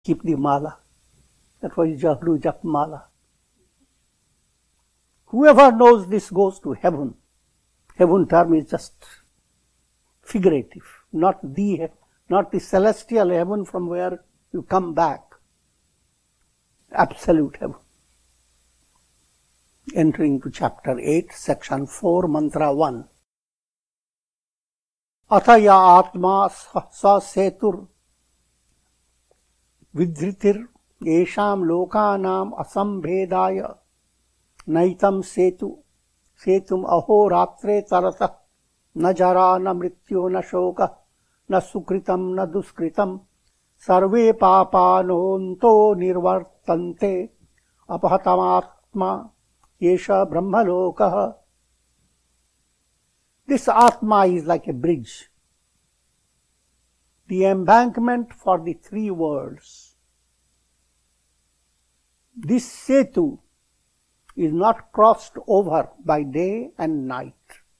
keep the mala. That's why you do jap mala. Whoever knows this goes to heaven. Heaven term is just figurative, not the celestial heaven from where you come back. Absolute heaven. Entering to chapter 8, section 4, mantra 1. Ataya atma sa setur vidhritir yesham lokanam asambhedaya naitam setum ahoratre tarata na jara na mrityo na shoka na sukritam na duskritam sarve papanonto nirvartante apahatamatma yesha brahmalokaha. This Atma is like a bridge, the embankment for the three worlds. This Setu is not crossed over by day and night,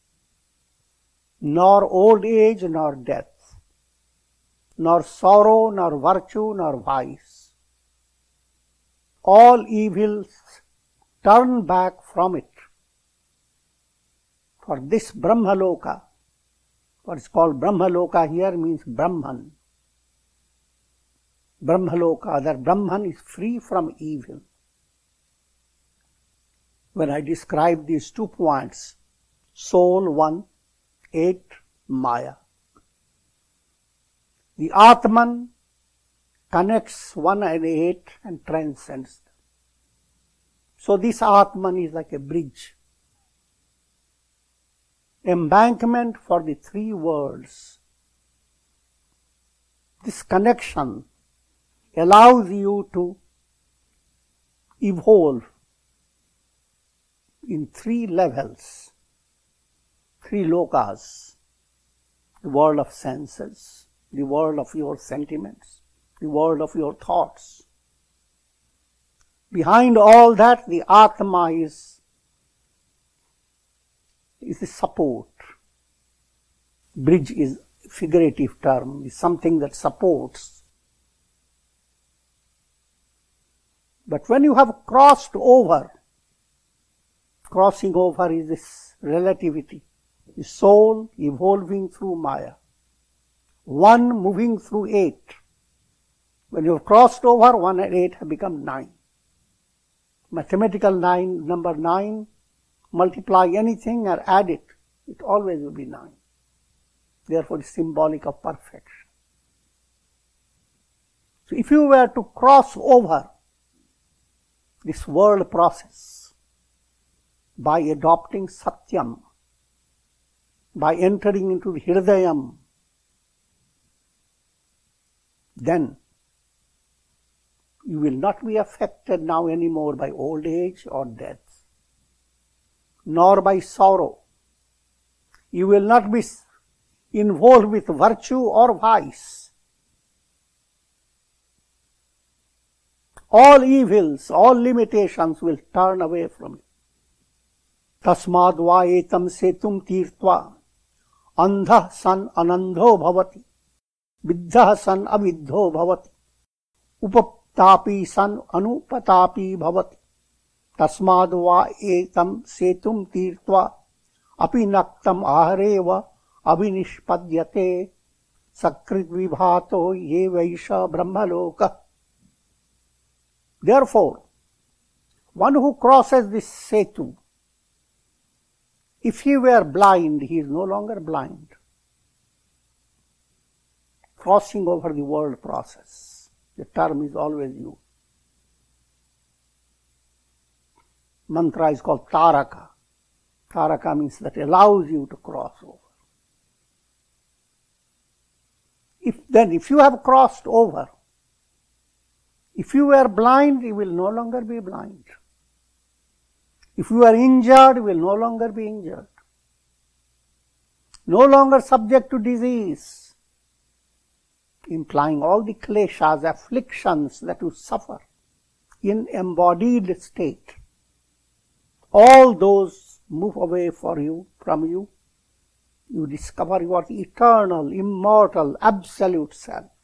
nor old age nor death, nor sorrow nor virtue nor vice. All evils turn back from it. For this Brahmaloka, what is called Brahmaloka here means Brahman. Brahmaloka, that Brahman is free from evil. When I describe these 2 points, soul 1, 8, Maya. The Atman connects 1 and 8 and transcends them. So this Atman is like a bridge, embankment for the three worlds. This connection allows you to evolve in 3 levels, 3 lokas: the world of senses, the world of your sentiments, the world of your thoughts. Behind all that, the Atma is the support. Bridge is a figurative term, is something that supports. But when you have crossed over, crossing over is this relativity, the soul evolving through Maya, 1 moving through 8. When you have crossed over, 1 and 8 have become 9. Mathematical 9, number 9, multiply anything or add it, it always will be 9. Therefore, it is symbolic of perfection. So, if you were to cross over this world process by adopting Satyam, by entering into the Hridayam, then you will not be affected now anymore by old age or death, nor by sorrow. You will not be involved with virtue or vice. All evils, all limitations will turn away from you. Tasmad va etam setum tirtva andha san anandho bhavati viddha san aviddho bhavati upatapi san anupatapi bhavati tasmad va etam setum tirtva api naktam ahareva abhinishpadyate sakrit vibhato ye vaisha brahmaloka. Therefore, one who crosses this setu, if he were blind, he is no longer blind. Crossing over the world process. The term is always used. Mantra is called Taraka. Taraka means that allows you to cross over. If you have crossed over, if you were blind, you will no longer be blind. If you are injured, you will no longer be injured. No longer subject to disease, implying all the kleshas, afflictions that you suffer in embodied state. All those move away from you. You discover your eternal, immortal, absolute self.